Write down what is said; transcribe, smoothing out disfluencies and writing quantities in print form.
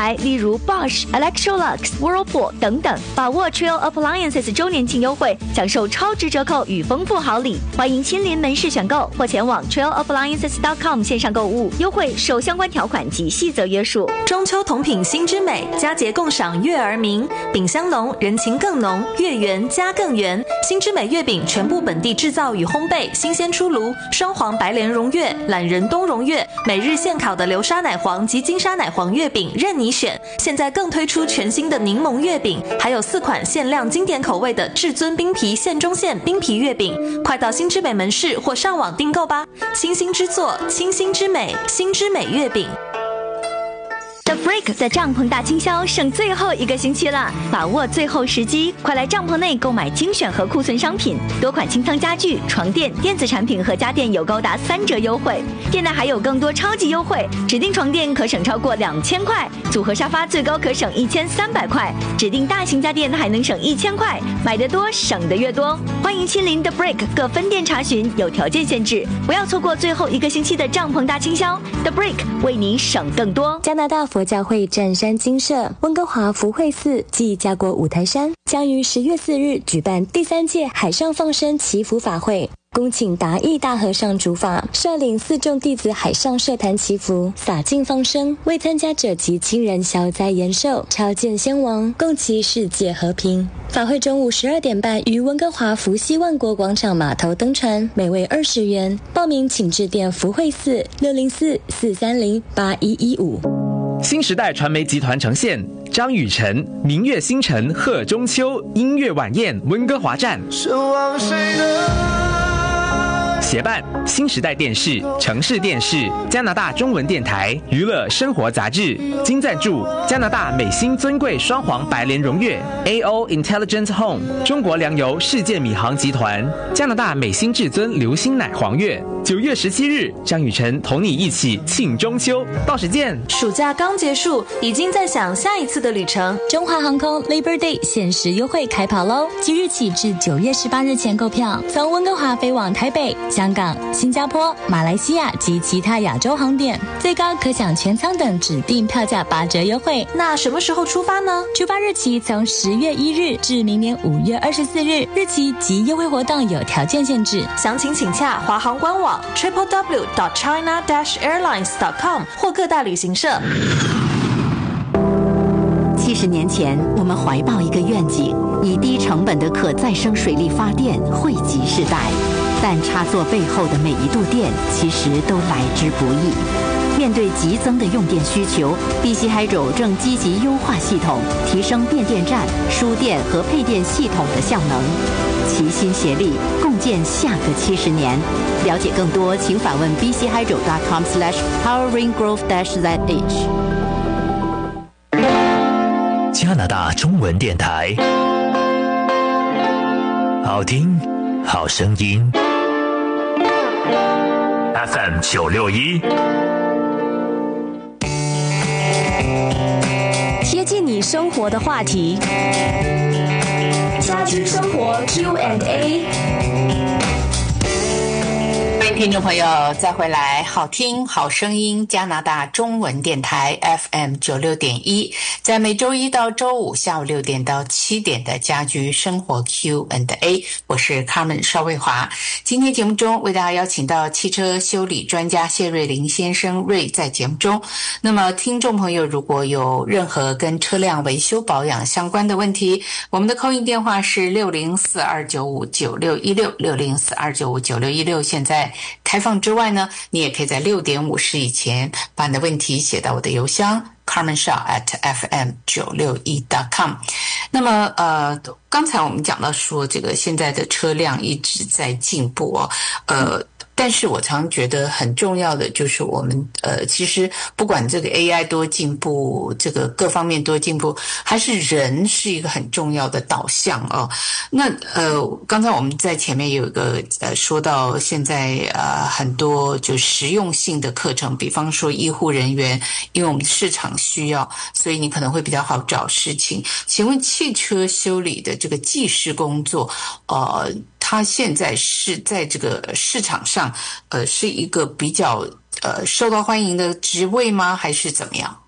牌，例如 Bosch、Electrolux、Whirlpool 等等。把握 Trail Appliances 周年庆优惠，享受超值折扣与丰富好礼。欢迎亲临门市选购，或前往 trailappliances.com 线上购物，优惠受相关条款及细则约束。 中秋同品新之美，佳节共赏月儿明，饼香浓，人情更浓，月圆家更圆。新之美月饼全部本地制造与烘焙，新鲜出炉，双黄白莲蓉月、懒人冬蓉月，每日现烤的流沙奶黄及金沙奶黄月饼任你选。现在更推出全新的柠檬月饼，还有4款限量经典口味的至尊冰皮县中县冰皮月饼，快到新之美门市或上网订购吧。清新之作，清新之美，新之美月饼。 The Brick 的帐篷大清销剩最后1个星期了，把握最后时机，快来帐篷内购买精选和库存商品，多款清仓家具、床垫、电子产品和家电有高达3折优惠。店内还有更多超级优惠，指定床垫可省超过2000块，组合沙发最高可省1300块，指定大型家电还能省1000块，买得多省得越多。欢迎亲临 The Brick 各分店查询，有条件限制，不要错过最后1个星期的帐篷大清销。The Brick 为你省更多。 加拿大佛教会湛山精舍温哥华福慧寺暨家国五台山将于10月4日举办第3届海上放生祈福法会，恭请达义大和尚主法率领4众弟子海上设坛祈福，洒净放生，为参加者及亲人消灾延寿，超荐先亡，共祈世界和平。法会中午12点半于温哥华福西万国广场码头登船，每位20元。报名请致电福慧寺604-430-8115。 新时代传媒集团呈现张雨晨明月星辰贺中秋音乐晚宴温哥华站，协办新时代电视、城市电视、加拿大中文电台、娱乐生活杂志，经赞助加拿大美心尊贵双黄白莲蓉月、AO Intelligent Home、中国粮油世界米行集团、加拿大美心至尊流心奶黄月。9月17日，张雨晨同你一起庆中秋，到时见。 暑假刚结束，已经在想下一次的旅程。 中华航空 Labor Day 限时优惠开跑喽！即日起至9月18日前购票，从温哥华飞往台北、香港、新加坡、马来西亚及其他亚洲航点，最高可享全舱等指定票价8折优惠。 那什么时候出发呢？ 出发日期从10月1日至明年5月24日，日期及优惠活动有条件限制。 详情请洽华航官网 www.china-airlines.com 或各大旅行社。 70年前，我们怀抱一个愿景，以低成本的可再生水力发电惠及世代。但插座背后的每一度电，其实都来之不易。面对急增的用电需求， BC Hydro 正积极优化系统，提升变电站、输电和配电系统的效能，齐心协力，共建下个70年。了解更多，请访问 bchydro.com/poweringgrowth-zh。 加拿大中文电台，好听，好声音。FM 961， 贴近你生活的话题， 家居生活 Q&A。 欢迎听众朋友再回来，好听好声音，加拿大中文电台 FM 96.1，在每周一到周五下午6点到7点的家居生活 Q&A， 我是 Carmen 邵卫华。今天节目中为大家邀请到汽车修理专家谢瑞麟先生瑞在节目中。那么听众朋友如果有任何跟车辆维修保养相关的问题，我们的 call in 电话是604-295-9616 604-295-9616，现在开放之外呢，你也可以在6点50以前把你的问题写到我的邮箱 carmenshaw@fm961.com。 那么刚才我们讲到说这个现在的车辆一直在进步哦，但是我常觉得很重要的就是我们其实不管这个 AI 多进步，这个各方面多进步，还是人是一个很重要的导向哦。那刚才我们在前面有一个说到现在很多就实用性的课程，比方说医护人员，因为我们市场需要，所以你可能会比较好找事情。请问汽车修理的这个技师工作它现在是在这个市场上是一个比较受到欢迎的职位吗？还是怎么样？